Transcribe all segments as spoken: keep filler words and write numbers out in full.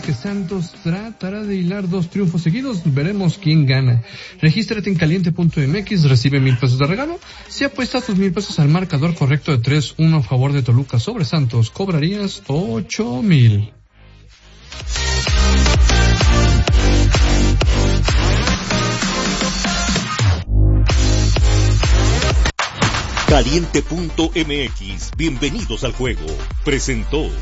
que Santos tratará de hilar dos triunfos seguidos. Veremos quién gana. Regístrate en caliente punto m x, recibe mil pesos de regalo. Si apuestas tus mil pesos al marcador correcto de tres uno a favor de Toluca sobre Santos, cobrarías ocho mil. caliente punto m x, bienvenidos al juego, presentó.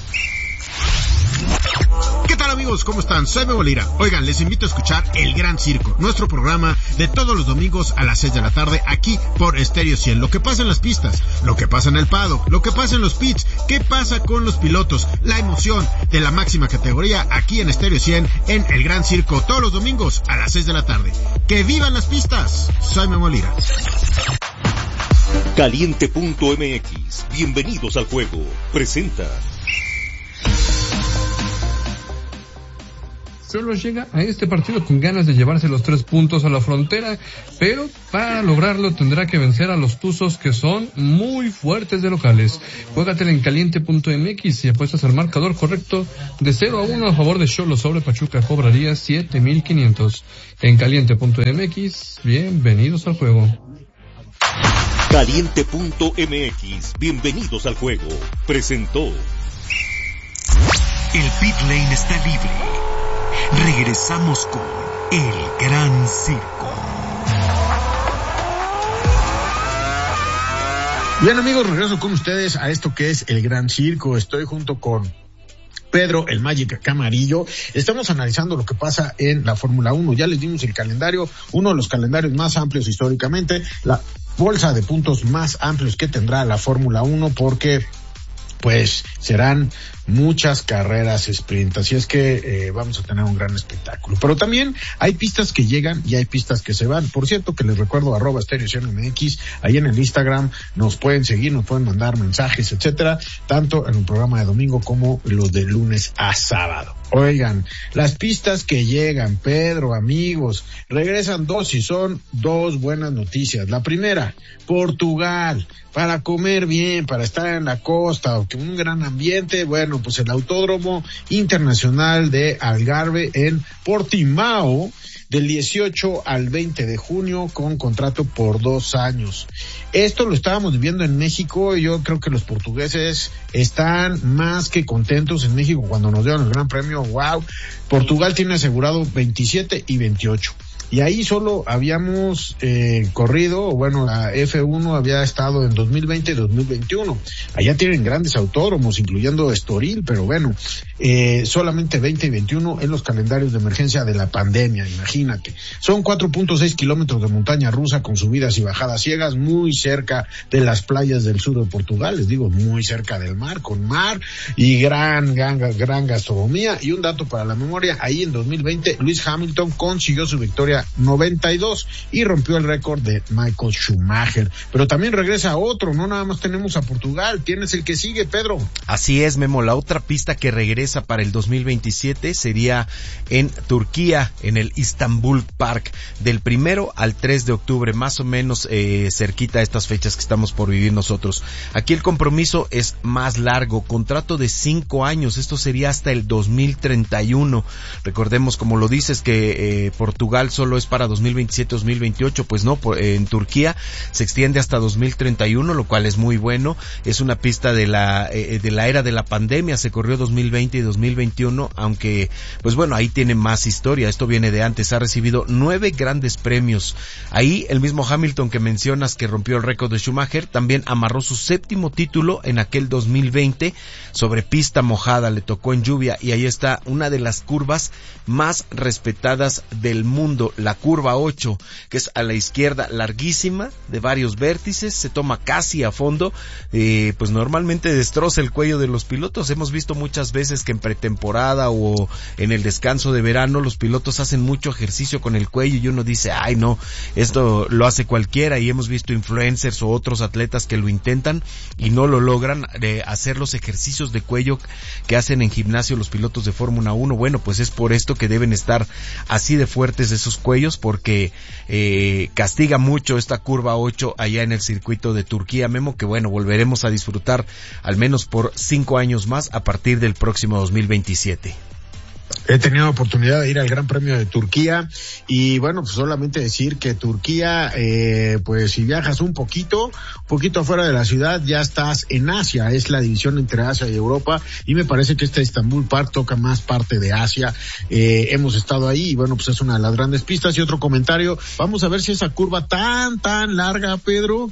¿Qué tal, amigos? ¿Cómo están? Soy Memo Lira. Oigan, les invito a escuchar El Gran Circo, nuestro programa de todos los domingos a las seis de la tarde aquí por Estéreo cien. Lo que pasa en las pistas, lo que pasa en el paddock, lo que pasa en los pits, qué pasa con los pilotos, la emoción de la máxima categoría aquí en Estéreo cien en El Gran Circo todos los domingos a las seis de la tarde. ¡Que vivan las pistas! Soy Memo Lira. caliente punto m x, bienvenidos al juego, presenta. Cholos llega a este partido con ganas de llevarse los tres puntos a la frontera, pero para lograrlo tendrá que vencer a los Tuzos, que son muy fuertes de locales. Juégatela en caliente punto m x y apuestas al marcador correcto de cero a uno a favor de Cholos sobre Pachuca, cobraría siete mil quinientos. En caliente punto m x, bienvenidos al juego. caliente punto m x, bienvenidos al juego, presentó. El pit lane está libre. Regresamos con El Gran Circo. Bien, amigos, regreso con ustedes a esto que es El Gran Circo. Estoy junto con Pedro, el Magic Camarillo. Estamos analizando lo que pasa en la Fórmula uno. Ya les dimos el calendario, uno de los calendarios más amplios históricamente, la bolsa de puntos más amplios que tendrá la Fórmula uno, porque pues serán muchas carreras sprint, así es que eh, vamos a tener un gran espectáculo. Pero también hay pistas que llegan y hay pistas que se van. Por cierto, que les recuerdo, arroba Estéreo cien M X, ahí en el Instagram nos pueden seguir, nos pueden mandar mensajes, etcétera, tanto en el programa de domingo como los de lunes a sábado. Oigan, las pistas que llegan, Pedro, amigos, regresan dos y son dos buenas noticias. La primera, Portugal, para comer bien, para estar en la costa, que un gran ambiente. Bueno, pues el Autódromo Internacional de Algarve en Portimao, del dieciocho al veinte de junio, con contrato por dos años. Esto lo estábamos viviendo en México y yo creo que los portugueses están más que contentos en México cuando nos dieron el Gran Premio. Wow, Portugal tiene asegurado veintisiete y veintiocho. Y ahí solo habíamos eh, corrido, o bueno, la F uno había estado en dos mil veinte y dos mil veintiuno. Allá tienen grandes autódromos, incluyendo Estoril, pero bueno, eh, solamente veinte y veintiuno en los calendarios de emergencia de la pandemia, imagínate. Son cuatro punto seis kilómetros de montaña rusa con subidas y bajadas ciegas, muy cerca de las playas del sur de Portugal, les digo, muy cerca del mar, con mar y gran, gran, gran gastronomía. Y un dato para la memoria, ahí en dos mil veinte, Lewis Hamilton consiguió su victoria noventa y dos y rompió el récord de Michael Schumacher. Pero también regresa otro, no nada más tenemos a Portugal, tienes el que sigue, Pedro. Así es, Memo, la otra pista que regresa para el dos mil veintisiete sería en Turquía, en el Istanbul Park, del primero al tres de octubre, más o menos eh, cerquita a estas fechas que estamos por vivir nosotros. Aquí el compromiso es más largo, contrato de cinco años, esto sería hasta el dos mil treinta y uno. Recordemos, como lo dices, que eh, Portugal solo es para dos mil veintisiete dos mil veintiocho, pues no, por, eh, en Turquía se extiende hasta dos mil treinta y uno, lo cual es muy bueno. Es una pista de la eh, de la era de la pandemia, se corrió dos mil veinte y dos mil veintiuno, aunque pues bueno, ahí tiene más historia, esto viene de antes. Ha recibido nueve grandes premios. Ahí el mismo Hamilton que mencionas, que rompió el récord de Schumacher, también amarró su séptimo título en aquel dos mil veinte sobre pista mojada, le tocó en lluvia, y ahí está una de las curvas más respetadas del mundo, la curva ocho, que es a la izquierda, larguísima, de varios vértices, se toma casi a fondo, eh, pues normalmente destroza el cuello de los pilotos. Hemos visto muchas veces que en pretemporada o en el descanso de verano los pilotos hacen mucho ejercicio con el cuello y uno dice, ay no, esto lo hace cualquiera, y hemos visto influencers o otros atletas que lo intentan y no lo logran, de hacer los ejercicios de cuello que hacen en gimnasio los pilotos de Fórmula uno. Bueno, pues es por esto que deben estar así de fuertes esos cuellos, porque eh, castiga mucho esta curva ocho allá en el circuito de Turquía, Memo, que bueno, volveremos a disfrutar al menos por cinco años más a partir del próximo dos mil veintisiete. He tenido oportunidad de ir al Gran Premio de Turquía y bueno, pues solamente decir que Turquía, eh, pues si viajas un poquito, un poquito afuera de la ciudad, ya estás en Asia, es la división entre Asia y Europa y me parece que este Istanbul Park toca más parte de Asia. Eh, hemos estado ahí y bueno, pues es una de las grandes pistas. Y otro comentario, vamos a ver si esa curva tan, tan larga, Pedro,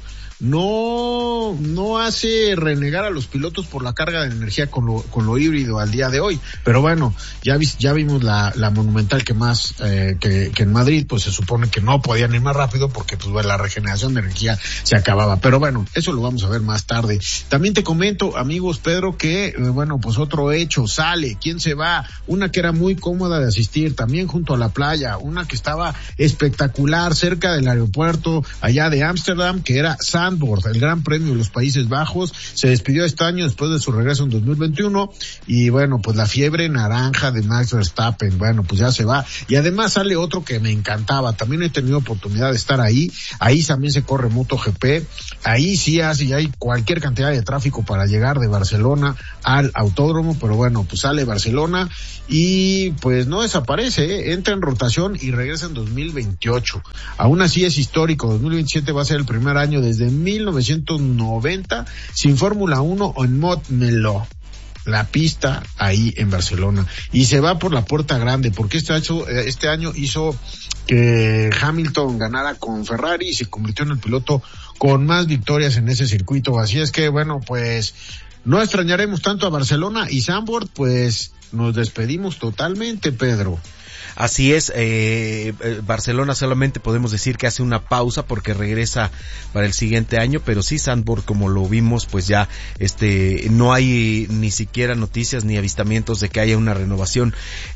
no no hace renegar a los pilotos por la carga de energía con lo con lo híbrido al día de hoy, pero bueno, ya vi, ya vimos la la monumental que más eh, que que en Madrid pues se supone que no podían ir más rápido porque pues bueno, la regeneración de energía se acababa, pero bueno, eso lo vamos a ver más tarde. También te comento, amigos, Pedro, que eh, bueno, pues otro hecho sale, ¿quién se va? Una que era muy cómoda de asistir, también junto a la playa, una que estaba espectacular cerca del aeropuerto allá de Ámsterdam, que era Zandvoort, el Gran Premio de los Países Bajos. Se despidió este año después de su regreso en dos mil veintiuno y bueno, pues la fiebre naranja de Max Verstappen, bueno, pues ya se va. Y además sale otro que me encantaba, también he tenido oportunidad de estar ahí, ahí también se corre MotoGP, ahí sí hace, hay cualquier cantidad de tráfico para llegar de Barcelona al autódromo, pero bueno, pues sale Barcelona y pues no desaparece, ¿eh? Entra en rotación y regresa en dos mil veintiocho. Aún así es histórico, dos mil veintisiete va a ser el primer año desde mil novecientos noventa sin Fórmula uno o en Montmeló, la pista ahí en Barcelona, y se va por la puerta grande porque este año, este año hizo que Hamilton ganara con Ferrari y se convirtió en el piloto con más victorias en ese circuito. Así es que bueno, pues no extrañaremos tanto a Barcelona y Zandvoort, pues nos despedimos totalmente, Pedro. Así es, eh, Barcelona solamente podemos decir que hace una pausa porque regresa para el siguiente año, pero sí, Zandvoort, como lo vimos, pues ya este no hay ni siquiera noticias ni avistamientos de que haya una renovación.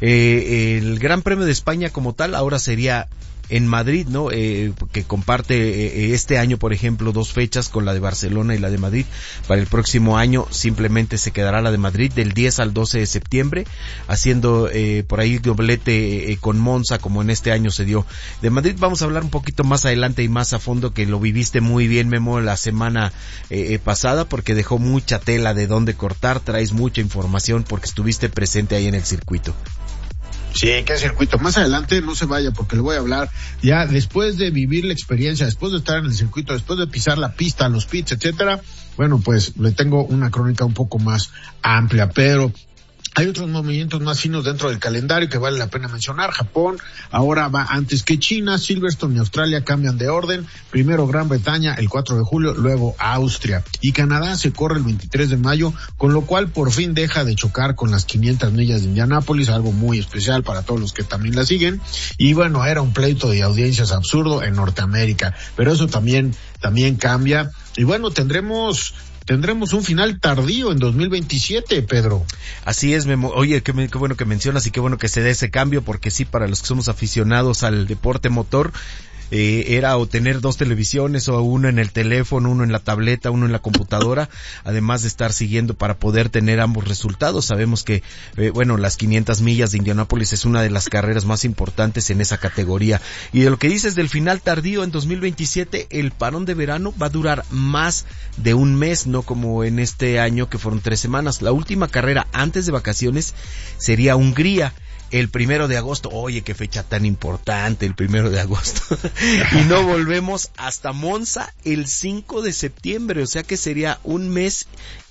Eh, el Gran Premio de España como tal ahora sería en Madrid, ¿no? Eh, que comparte eh, este año, por ejemplo, dos fechas con la de Barcelona y la de Madrid. Para el próximo año simplemente se quedará la de Madrid del diez al doce de septiembre, haciendo eh, por ahí doblete eh, con Monza, como en este año se dio. De Madrid vamos a hablar un poquito más adelante y más a fondo, que lo viviste muy bien, Memo, la semana eh, pasada, porque dejó mucha tela de dónde cortar, traes mucha información porque estuviste presente ahí en el circuito. Sí, qué circuito. Más adelante no se vaya porque le voy a hablar ya después de vivir la experiencia, después de estar en el circuito, después de pisar la pista, los pits, etcétera. Bueno, pues le tengo una crónica un poco más amplia, pero hay otros movimientos más finos dentro del calendario que vale la pena mencionar. Japón ahora va antes que China, Silverstone y Australia cambian de orden. Primero Gran Bretaña el cuatro de julio, luego Austria. Y Canadá se corre el veintitrés de mayo, con lo cual por fin deja de chocar con las quinientas millas de Indianápolis, algo muy especial para todos los que también la siguen. Y bueno, era un pleito de audiencias absurdo en Norteamérica, pero eso también, también cambia. Y bueno, tendremos... Tendremos un final tardío en dos mil veintisiete, Pedro. Así es, Memo. Oye, qué, qué bueno que mencionas y qué bueno que se dé ese cambio, porque sí, para los que somos aficionados al deporte motor, eh, era o tener dos televisiones, o uno en el teléfono, uno en la tableta, uno en la computadora, además de estar siguiendo para poder tener ambos resultados. Sabemos que, eh, bueno, las quinientas millas de Indianápolis es una de las carreras más importantes en esa categoría. Y de lo que dices del final tardío en dos mil veintisiete, el parón de verano va a durar más de un mes, no como en este año que fueron tres semanas. La última carrera antes de vacaciones sería Hungría, el primero de agosto. Oye, qué fecha tan importante, el primero de agosto. Y no volvemos hasta Monza el cinco de septiembre, o sea que sería un mes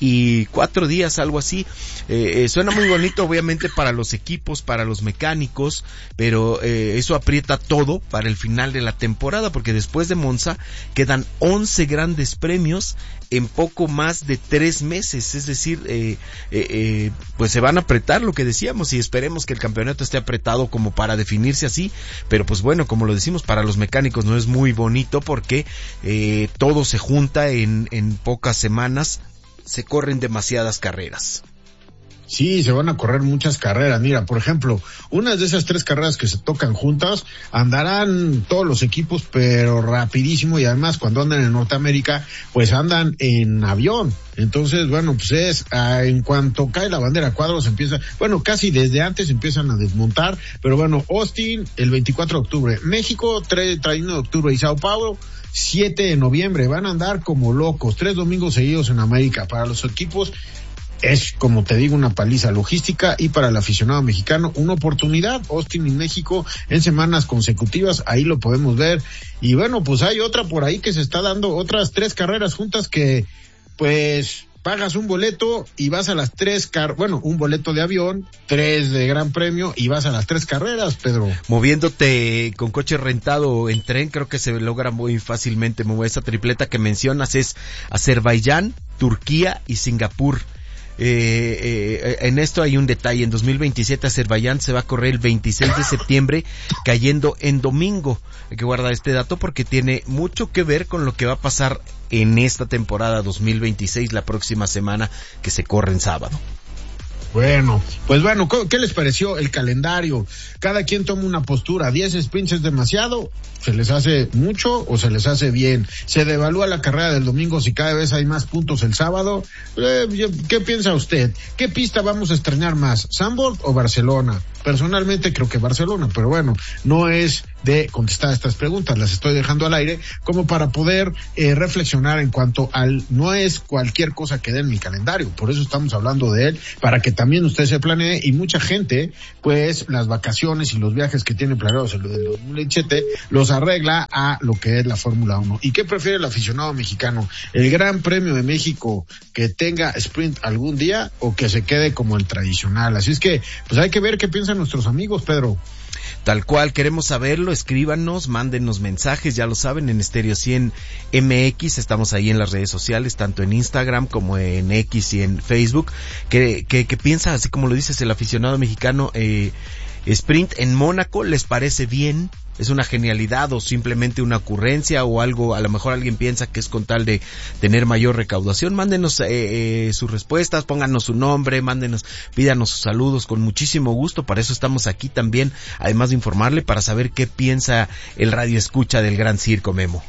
y cuatro días, algo así. Eh, eh, suena muy bonito, obviamente, para los equipos, para los mecánicos, pero eh, eso aprieta todo para el final de la temporada, porque después de Monza quedan once grandes premios en poco más de tres meses, es decir, eh, eh, eh, pues se van a apretar, lo que decíamos, y esperemos que el campeonato esté apretado como para definirse así, pero pues bueno, como lo decimos, para los mecánicos no es muy bonito porque eh, todo se junta en, en pocas semanas, se corren demasiadas carreras. Sí, se van a correr muchas carreras. Mira, por ejemplo, unas de esas tres carreras que se tocan juntas, andarán todos los equipos, pero rapidísimo, y además cuando andan en Norteamérica, pues andan en avión. Entonces, bueno, pues es, ah, en cuanto cae la bandera a cuadros, empieza, bueno, casi desde antes empiezan a desmontar, pero bueno, Austin, el veinticuatro de octubre, México, treinta y uno de octubre, y Sao Paulo, siete de noviembre, van a andar como locos, tres domingos seguidos en América. Para los equipos, es, como te digo, una paliza logística y para el aficionado mexicano una oportunidad. Austin y México en semanas consecutivas, ahí lo podemos ver. Y bueno, pues hay otra por ahí que se está dando, otras tres carreras juntas que pues pagas un boleto y vas a las tres car bueno, un boleto de avión, tres de Gran Premio y vas a las tres carreras, Pedro. Moviéndote con coche rentado o en tren, creo que se logra muy fácilmente. Esa tripleta que mencionas es Azerbaiyán, Turquía y Singapur. Eh, eh, en esto hay un detalle. En dos mil veintisiete Azerbaiyán se va a correr el veintiséis de septiembre, cayendo en domingo. Hay que guardar este dato porque tiene mucho que ver con lo que va a pasar en esta temporada dos mil veintiséis, la próxima semana, que se corre en sábado. Bueno, pues bueno, ¿qué les pareció el calendario? Cada quien toma una postura. ¿diez sprints es demasiado? ¿Se les hace mucho o se les hace bien? ¿Se devalúa la carrera del domingo si cada vez hay más puntos el sábado? Eh, ¿Qué piensa usted? ¿Qué pista vamos a extrañar más? ¿Zandvoort o Barcelona? Personalmente creo que Barcelona, pero bueno, no es de contestar estas preguntas, las estoy dejando al aire como para poder eh, reflexionar en cuanto al, no es cualquier cosa que dé en el calendario, por eso estamos hablando de él, para que también usted se planee y mucha gente, pues las vacaciones y los viajes que tiene planeados en el dos mil veintisiete los arregla a lo que es la Fórmula uno. ¿Y qué prefiere el aficionado mexicano? ¿El Gran Premio de México que tenga sprint algún día o que se quede como el tradicional? Así es que, pues hay que ver qué piensan nuestros amigos, Pedro. Tal cual, queremos saberlo, escríbanos, mándenos mensajes, ya lo saben, en Estéreo cien M X, estamos ahí en las redes sociales, tanto en Instagram como en X y en Facebook. ¿Qué, qué, qué piensa, así como lo dices, el aficionado mexicano? Eh, sprint en Mónaco, ¿les parece bien? ¿Es una genialidad o simplemente una ocurrencia o algo? A lo mejor alguien piensa que es con tal de tener mayor recaudación. Mándenos eh, eh, sus respuestas, pónganos su nombre, mándenos, pídanos sus saludos con muchísimo gusto. Para eso estamos aquí también, además de informarle, para saber qué piensa el radio escucha del Gran Circo, Memo.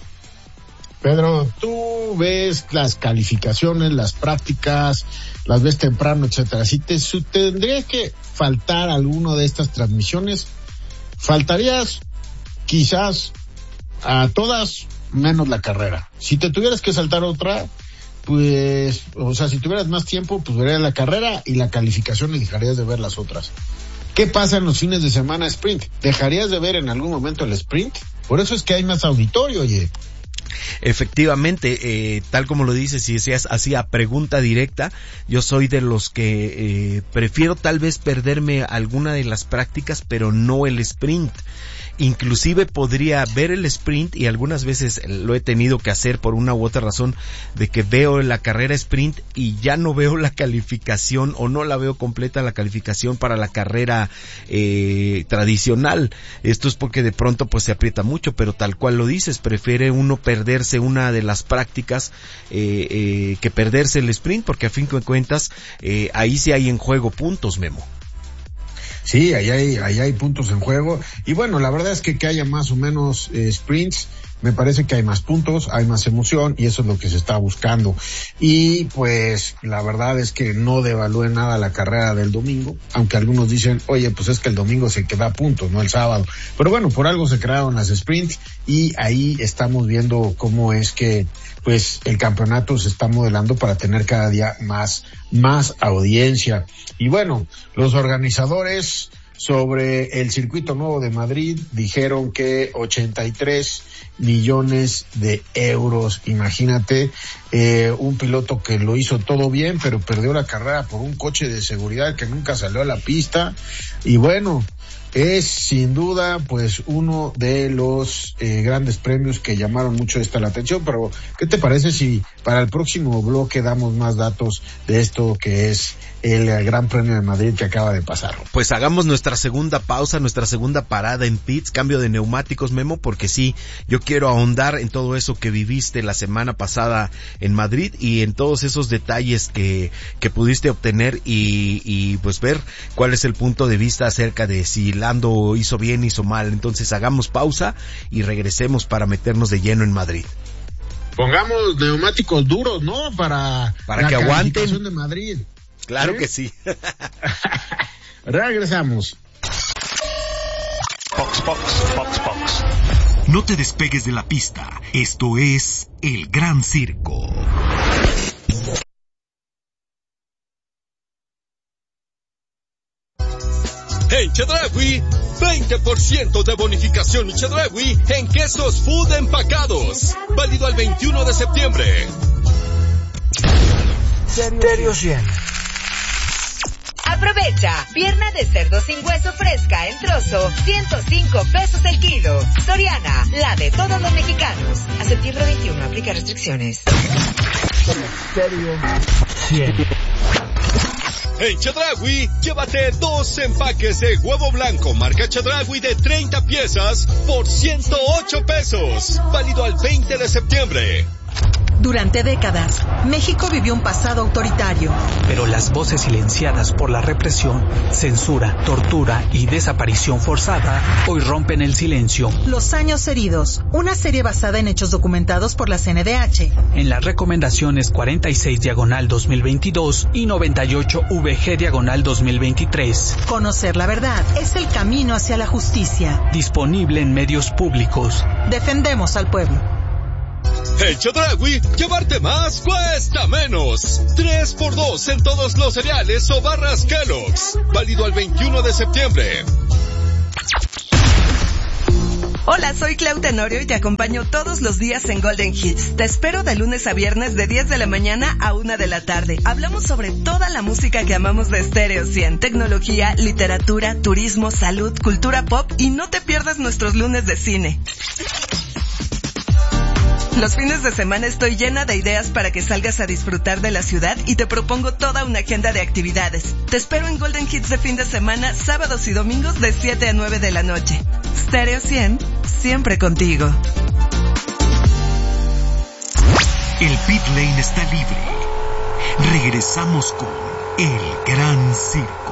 Pedro, tú ves las calificaciones, las prácticas, las ves temprano, etcétera. Si te su, tendría que faltar alguno de estas transmisiones, faltarías quizás a todas menos la carrera. Si te tuvieras que saltar otra, pues, o sea, si tuvieras más tiempo, pues verías la carrera y la calificación y dejarías de ver las otras. ¿Qué pasa en los fines de semana sprint? ¿Dejarías de ver en algún momento el sprint? Por eso es que hay más auditorio, oye. Efectivamente, eh, tal como lo dices, si seas así a pregunta directa, yo soy de los que eh, prefiero tal vez perderme alguna de las prácticas, pero no el sprint. Inclusive podría ver el sprint, y algunas veces lo he tenido que hacer por una u otra razón, de que veo la carrera sprint y ya no veo la calificación o no la veo completa la calificación para la carrera eh, tradicional. Esto es porque de pronto pues se aprieta mucho, pero tal cual lo dices, prefiere uno perderse una de las prácticas eh, eh, que perderse el sprint, porque a fin de cuentas eh, ahí sí hay en juego puntos, Memo. Sí, ahí hay, ahí hay puntos en juego. Y bueno, la verdad es que que haya más o menos eh, sprints, me parece que hay más puntos, hay más emoción, y eso es lo que se está buscando. Y pues la verdad es que no devalúe nada la carrera del domingo, aunque algunos dicen, oye, pues es que el domingo se queda a puntos, no el sábado. Pero bueno, por algo se crearon las sprints, y ahí estamos viendo cómo es que pues el campeonato se está modelando para tener cada día más, más audiencia. Y bueno, los organizadores sobre el circuito nuevo de Madrid dijeron que ochenta y tres millones de euros. Imagínate, eh, un piloto que lo hizo todo bien, pero perdió la carrera por un coche de seguridad que nunca salió a la pista. Y bueno, es sin duda pues uno de los eh, grandes premios que llamaron mucho esta la atención. Pero ¿qué te parece si para el próximo bloque damos más datos de esto que es el Gran Premio de Madrid que acaba de pasar? Pues hagamos nuestra segunda pausa, nuestra segunda parada en pits, cambio de neumáticos, Memo, porque sí, yo quiero ahondar en todo eso que viviste la semana pasada en Madrid y en todos esos detalles que que pudiste obtener y, y pues ver cuál es el punto de vista acerca de si Lando hizo bien, hizo mal. Entonces hagamos pausa y regresemos para meternos de lleno en Madrid. Pongamos neumáticos duros, ¿no? Para, para que aguanten. De Madrid. Claro ¿Eh? que sí. Regresamos. Box, box, box, box. No te despegues de la pista. Esto es El Gran Circo. En Chedraui, veinte por ciento de bonificación Chedraui en quesos food empacados. Válido al veintiuno de septiembre. Stereo cien. Aprovecha, pierna de cerdo sin hueso fresca en trozo, ciento cinco pesos el kilo. Soriana, la de todos los mexicanos. A septiembre veintiuno, aplica restricciones. Stereo cien. En Chedraui, llévate dos empaques de huevo blanco marca Chedraui de treinta piezas por ciento ocho pesos. Válido al veinte de septiembre. Durante décadas, México vivió un pasado autoritario. Pero las voces silenciadas por la represión, censura, tortura y desaparición forzada hoy rompen el silencio. Los años heridos, una serie basada en hechos documentados por la C N D H. En las recomendaciones cuarenta y seis diagonal dos mil veintidós y noventa y ocho V G diagonal dos mil veintitrés. Conocer la verdad es el camino hacia la justicia. Disponible en medios públicos. Defendemos al pueblo. En Chedraui, llevarte más cuesta menos. tres por dos en todos los cereales o barras Kellogg's. Válido al veintiuno de septiembre. Hola, soy Clau Tenorio y te acompaño todos los días en Golden Hits. Te espero de lunes a viernes de diez de la mañana a una de la tarde. Hablamos sobre toda la música que amamos de Stereo cien. Tecnología, literatura, turismo, salud, cultura pop y no te pierdas nuestros lunes de cine. Los fines de semana estoy llena de ideas para que salgas a disfrutar de la ciudad y te propongo toda una agenda de actividades. Te espero en Golden Hits de fin de semana, sábados y domingos de siete a nueve de la noche. Stereo cien, siempre contigo. El pit lane está libre. Regresamos con El Gran Circo.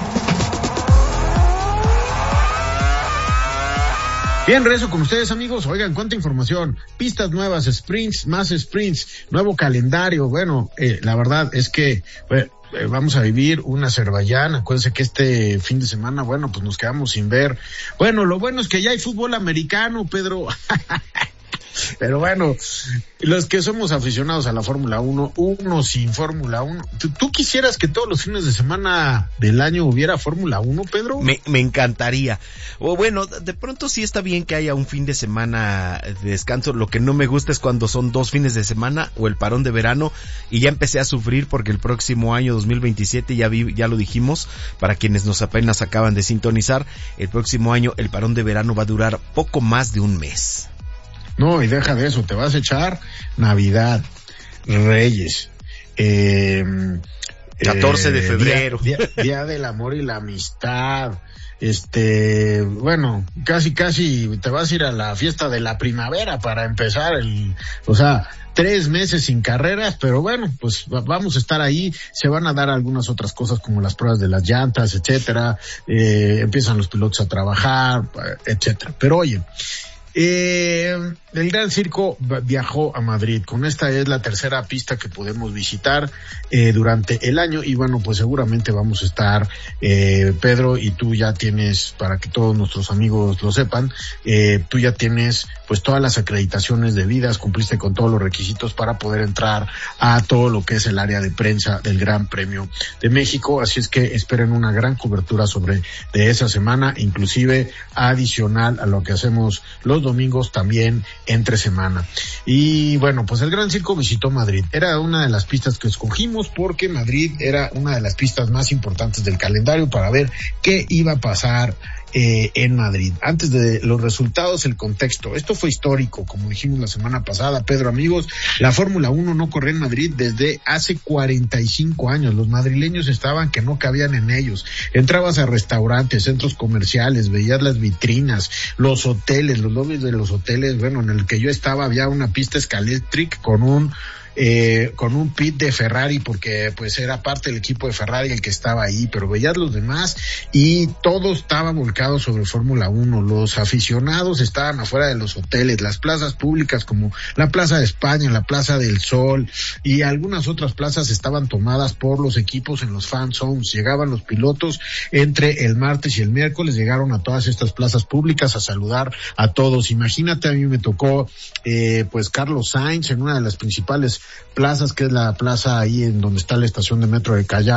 Bien, regreso con ustedes, amigos. Oigan, cuánta información. Pistas nuevas, sprints, más sprints, nuevo calendario. Bueno, eh, la verdad es que bueno, eh, vamos a vivir un Azerbaiyán. Acuérdense que este fin de semana, bueno, pues nos quedamos sin ver. Bueno, lo bueno es que ya hay fútbol americano, Pedro. Pero bueno, los que somos aficionados a la Fórmula uno, uno sin Fórmula uno. ¿Tú, ¿Tú quisieras que todos los fines de semana del año hubiera Fórmula uno, Pedro? Me, me encantaría. O bueno, de pronto sí está bien que haya un fin de semana de descanso. Lo que no me gusta es cuando son dos fines de semana o el parón de verano, y ya empecé a sufrir porque el próximo año dos mil veintisiete, ya vi, ya lo dijimos, para quienes nos apenas acaban de sintonizar, el próximo año el parón de verano va a durar poco más de un mes. No, y deja de eso, te vas a echar Navidad, Reyes, eh, catorce de febrero, día, día, día del amor y la amistad, este, bueno, casi casi te vas a ir a la fiesta de la primavera para empezar el, o sea, tres meses sin carreras, pero bueno, pues vamos a estar ahí. Se van a dar algunas otras cosas como las pruebas de las llantas, etcétera, eh, empiezan los pilotos a trabajar, etcétera, pero oye, Eh, el Gran Circo viajó a Madrid. Con esta es la tercera pista que podemos visitar eh, durante el año, y bueno, pues seguramente vamos a estar, eh, Pedro, y tú ya tienes, para que todos nuestros amigos lo sepan, eh, tú ya tienes pues todas las acreditaciones debidas, cumpliste con todos los requisitos para poder entrar a todo lo que es el área de prensa del Gran Premio de México, así es que esperen una gran cobertura sobre de esa semana, inclusive adicional a lo que hacemos los domingos, también entre semana. Y bueno, pues el Gran Circo visitó Madrid. Era una de las pistas que escogimos porque Madrid era una de las pistas más importantes del calendario para ver qué iba a pasar eh, en Madrid. Antes de los resultados, el contexto. Esto fue histórico, como dijimos la semana pasada, Pedro, amigos. La Fórmula uno no corre en Madrid desde hace cuarenta y cinco años. Los madrileños estaban que no cabían en ellos. Entrabas a restaurantes, centros comerciales, veías las vitrinas, los hoteles, los lobbies de los hoteles. Bueno, en el que yo estaba había una pista Scalextric con un Eh, con un pit de Ferrari, porque pues era parte del equipo de Ferrari el que estaba ahí, pero veías los demás y todo estaba volcado sobre Fórmula uno. Los aficionados estaban afuera de los hoteles, las plazas públicas como la Plaza de España, la Plaza del Sol y algunas otras plazas estaban tomadas por los equipos en los fan zones. Llegaban los pilotos entre el martes y el miércoles, llegaron a todas estas plazas públicas a saludar a todos. Imagínate, a mí me tocó eh, pues Carlos Sainz en una de las principales plazas, que es la plaza ahí en donde está la estación de metro de Callao,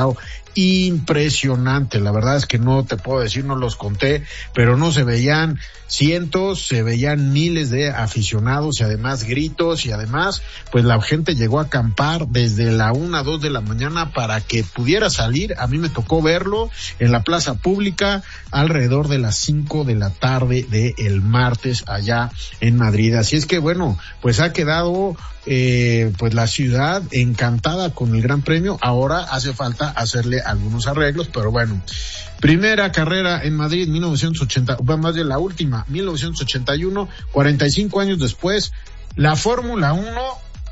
impresionante. La verdad es que no te puedo decir, no los conté, pero no se veían cientos, se veían miles de aficionados y además gritos y además pues la gente llegó a acampar desde la una, dos de la mañana para que pudiera salir. A mí me tocó verlo en la plaza pública alrededor de las cinco de la tarde del martes allá en Madrid. Así es que bueno, pues ha quedado eh, pues la ciudad encantada con el Gran Premio. Ahora hace falta hacerle algunos arreglos, pero bueno. Primera carrera en Madrid, mil novecientos ochenta, más bien la última, mil novecientos ochenta y uno, cuarenta y cinco años después, la Fórmula uno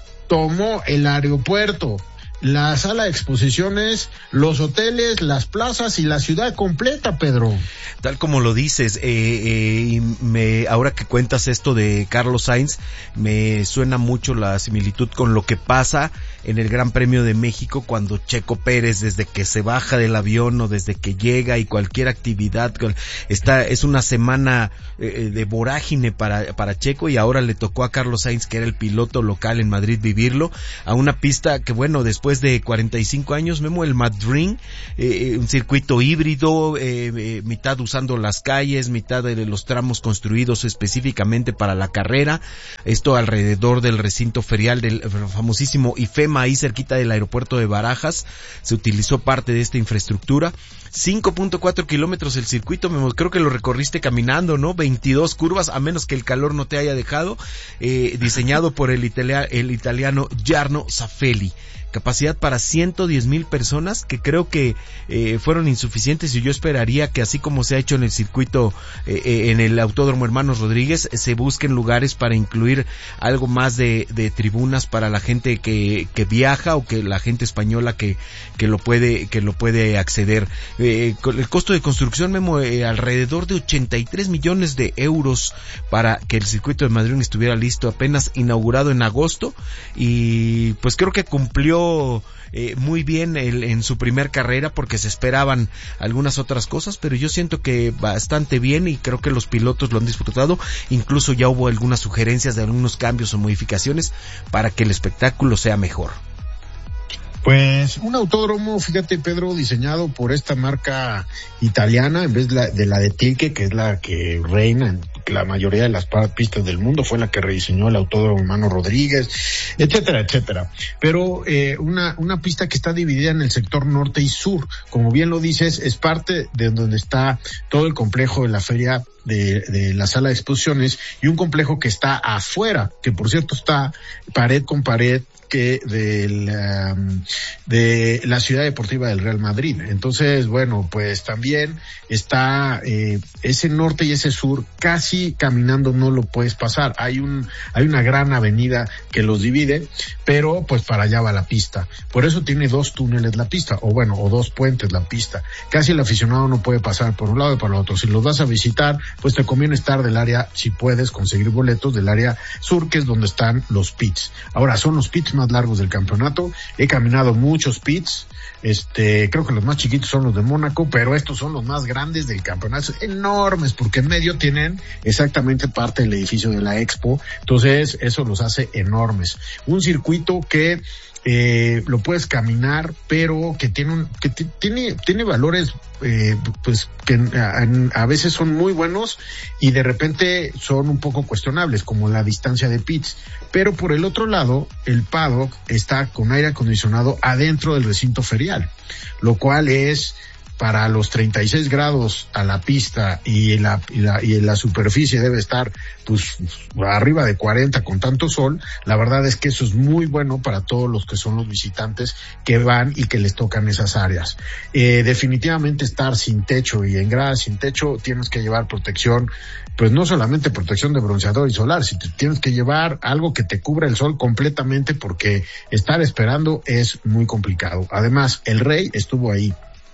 tomó el aeropuerto, la sala de exposiciones, los hoteles, las plazas y la ciudad completa, Pedro. Tal como lo dices, eh, eh, y me, ahora que cuentas esto de Carlos Sainz, me suena mucho la similitud con lo que pasa en el Gran Premio de México cuando Checo Pérez, desde que se baja del avión o desde que llega y cualquier actividad, está, es una semana eh, de vorágine para, para Checo, y ahora le tocó a Carlos Sainz, que era el piloto local en Madrid, vivirlo a una pista que, bueno, después Después de cuarenta y cinco años, Memo, el Madrid, eh, un circuito híbrido, eh, eh, mitad usando las calles, mitad de los tramos construidos específicamente para la carrera, esto alrededor del recinto ferial del famosísimo IFEMA, ahí cerquita del aeropuerto de Barajas, se utilizó parte de esta infraestructura. cinco punto cuatro kilómetros el circuito, Memo, creo que lo recorriste caminando, ¿no? veintidós curvas, a menos que el calor no te haya dejado, eh, diseñado por el, italia, el italiano Jarno Zaffelli. Capacidad para ciento diez mil personas, que creo que eh, fueron insuficientes, y yo esperaría que, así como se ha hecho en el circuito, eh, eh, en el Autódromo Hermanos Rodríguez, se busquen lugares para incluir algo más de, de tribunas para la gente que, que viaja, o que la gente española que, que lo puede, que lo puede acceder. Eh, el costo de construcción, Memo, eh, alrededor de ochenta y tres millones de euros para que el circuito de Madrid estuviera listo, apenas inaugurado en agosto, y pues creo que cumplió Eh, muy bien el, en su primer carrera, porque se esperaban algunas otras cosas, pero yo siento que bastante bien, y creo que los pilotos lo han disfrutado. Incluso ya hubo algunas sugerencias de algunos cambios o modificaciones para que el espectáculo sea mejor. Pues un autódromo, fíjate, Pedro, diseñado por esta marca italiana en vez de la de, la de Tilke, que es la que reina en la mayoría de las pistas del mundo, fue la que rediseñó el Autódromo Hermano Rodríguez, etcétera, etcétera. Pero eh, una una pista que está dividida en el sector norte y sur, como bien lo dices, es parte de donde está todo el complejo de la feria de, de la sala de exposiciones, y un complejo que está afuera, que por cierto está pared con pared que de la, de la Ciudad Deportiva del Real Madrid. Entonces, bueno, pues también está eh, ese norte y ese sur, casi caminando no lo puedes pasar. Hay un hay una gran avenida que los divide, pero pues para allá va la pista. Por eso tiene dos túneles la pista, o bueno, o dos puentes la pista. Casi el aficionado no puede pasar por un lado y por el otro. Si los vas a visitar, pues te conviene estar del área, si puedes conseguir boletos, del área sur, que es donde están los pits. Ahora, son los pits más largos del campeonato. He caminado muchos pits, este, creo que los más chiquitos son los de Mónaco, pero estos son los más grandes del campeonato, enormes, porque en medio tienen exactamente parte del edificio de la Expo. Entonces eso los hace enormes. Un circuito que eh, lo puedes caminar, pero que tiene un, que t- tiene tiene valores eh, pues que a, a veces son muy buenos y de repente son un poco cuestionables, como la distancia de pits. Pero por el otro lado, el paddock está con aire acondicionado adentro del recinto ferial, lo cual es, para los treinta y seis grados a la pista y la, y la, y la superficie debe estar pues arriba de cuarenta con tanto sol. La verdad es que eso es muy bueno para todos los que son los visitantes que van y que les tocan esas áreas. Eh, definitivamente estar sin techo y en gradas sin techo, tienes que llevar protección, pues no solamente protección de bronceador y solar, si te tienes que llevar algo que te cubra el sol completamente, porque estar esperando es muy complicado. Además, el rey estuvo ahí.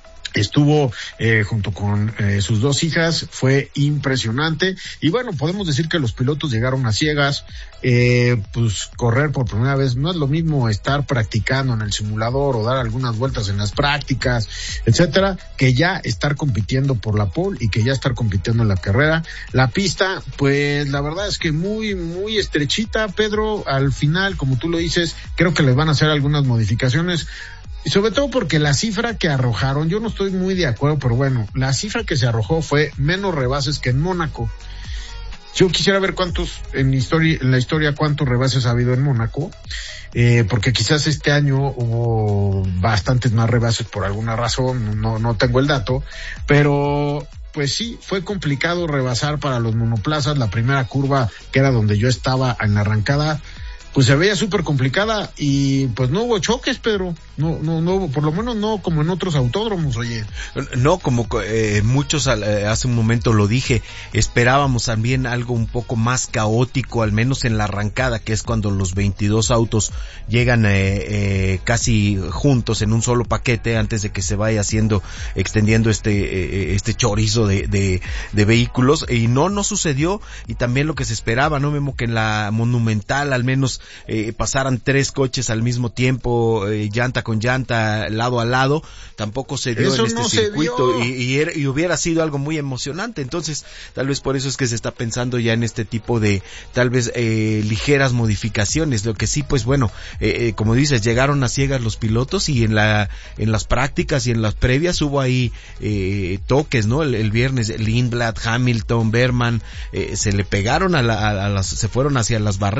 Estuvo eh, junto con eh, sus dos hijas, fue impresionante. Y bueno, podemos decir que los pilotos llegaron a ciegas. Eh, pues correr por primera vez no es lo mismo estar practicando en el simulador o dar algunas vueltas en las prácticas, etcétera, que ya estar compitiendo por la pole y que ya estar compitiendo en la carrera. La pista, pues la verdad es que muy, muy estrechita, Pedro. Al final, como tú lo dices, creo que les van a hacer algunas modificaciones. Y sobre todo porque la cifra que arrojaron, yo no estoy muy de acuerdo, pero bueno, la cifra que se arrojó fue menos rebases que en Mónaco. Yo quisiera ver cuántos, en historia, en la historia, cuántos rebases ha habido en Mónaco, eh, porque quizás este año hubo bastantes más rebases por alguna razón, no, no tengo el dato, pero pues sí, fue complicado rebasar para los monoplazas. La primera curva, que era donde yo estaba en la arrancada, pues se veía súper complicada y pues no hubo choques, Pedro. No, no, no hubo, por lo menos no como en otros autódromos, oye. No, como eh, muchos eh, hace un momento lo dije, esperábamos también algo un poco más caótico, al menos en la arrancada, que es cuando los veintidós autos llegan eh, eh, casi juntos en un solo paquete antes de que se vaya haciendo, extendiendo este eh, este chorizo de, de, de vehículos, y no, no sucedió, y también lo que se esperaba, ¿no, Memo? Que en la Monumental al menos eh, pasaran tres coches al mismo tiempo, eh, llanta con llanta, lado a lado, tampoco se dio eso en este no circuito y, y, era, y hubiera sido algo muy emocionante. Entonces tal vez por eso es que se está pensando ya en este tipo de tal vez eh, ligeras modificaciones. Lo que sí, pues bueno, eh, eh, como dices, llegaron a ciegas los pilotos y en la en las prácticas y en las previas hubo ahí eh, toques, ¿no? El, el viernes Lindblad, Hamilton, Berman, eh, se le pegaron a, la, a, a las, se fueron hacia las barreras